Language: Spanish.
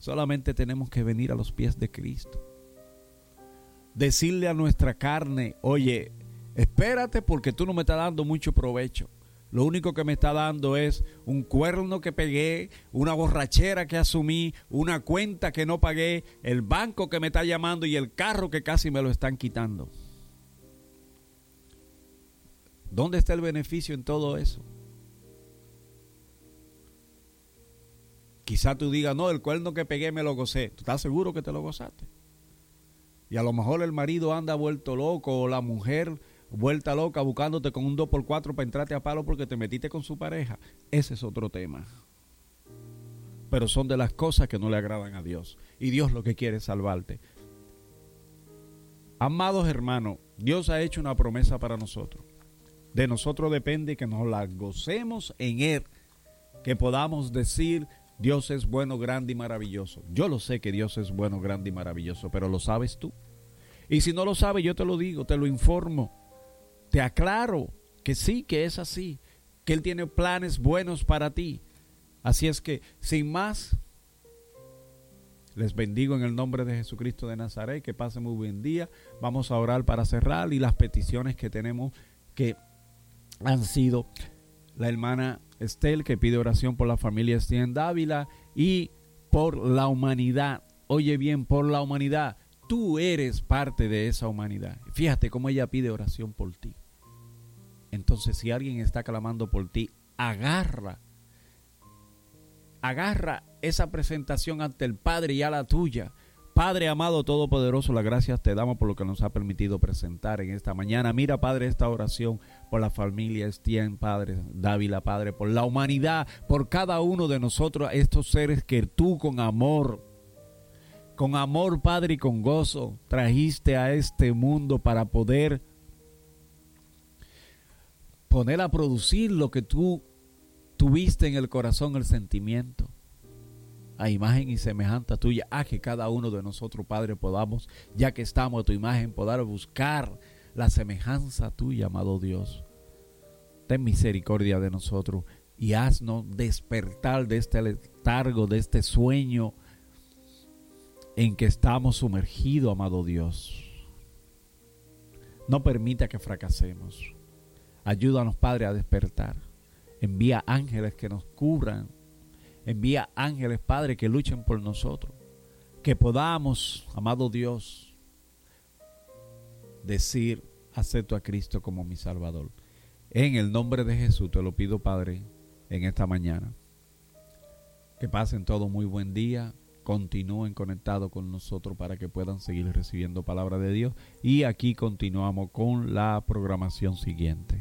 Solamente tenemos que venir a los pies de Cristo. Decirle a nuestra carne, oye, espérate porque tú no me estás dando mucho provecho. Lo único que me está dando es un cuerno que pegué, una borrachera que asumí, una cuenta que no pagué, el banco que me está llamando y el carro que casi me lo están quitando. ¿Dónde está el beneficio en todo eso? Quizá tú digas, no, el cuerno que pegué me lo gocé. ¿Tú estás seguro que te lo gozaste? Y a lo mejor el marido anda vuelto loco o la mujer vuelta loca buscándote con un 2x4 para entrarte a palo porque te metiste con su pareja. Ese es otro tema. Pero son de las cosas que no le agradan a Dios. Y Dios lo que quiere es salvarte. Amados hermanos, Dios ha hecho una promesa para nosotros. De nosotros depende que nos la gocemos en Él. Que podamos decir, Dios es bueno, grande y maravilloso. Yo lo sé que Dios es bueno, grande y maravilloso, pero ¿lo sabes tú? Y si no lo sabes, yo te lo digo, te lo informo. Te aclaro que sí, que es así, que Él tiene planes buenos para ti. Así es que, sin más, les bendigo en el nombre de Jesucristo de Nazaret, que pasen muy buen día. Vamos a orar para cerrar y las peticiones que tenemos que han sido la hermana Estel, que pide oración por la familia Estién Dávila y por la humanidad. Oye bien, por la humanidad. Tú eres parte de esa humanidad. Fíjate cómo ella pide oración por ti. Entonces, si alguien está clamando por ti, agarra esa presentación ante el Padre y a la tuya. Padre amado todopoderoso, las gracias te damos por lo que nos ha permitido presentar en esta mañana. Mira, Padre, esta oración por la familia Estién, Padre, Dávila, Padre, por la humanidad, por cada uno de nosotros, estos seres que tú con amor, Padre, y con gozo, trajiste a este mundo para poder poner a producir lo que tú tuviste en el corazón, el sentimiento, a imagen y semejanza tuya, a que cada uno de nosotros, Padre, podamos, ya que estamos a tu imagen, poder buscar la semejanza tuya, amado Dios. Ten misericordia de nosotros y haznos despertar de este letargo, de este sueño en que estamos sumergidos, amado Dios. No permita que fracasemos. Ayúdanos, Padre, a despertar. Envía ángeles que nos cubran. Envía ángeles, Padre, que luchen por nosotros. Que podamos, amado Dios, decir, acepto a Cristo como mi Salvador. En el nombre de Jesús te lo pido, Padre, en esta mañana. Que pasen todo muy buen día. Continúen conectados con nosotros para que puedan seguir recibiendo palabra de Dios. Y aquí continuamos con la programación siguiente.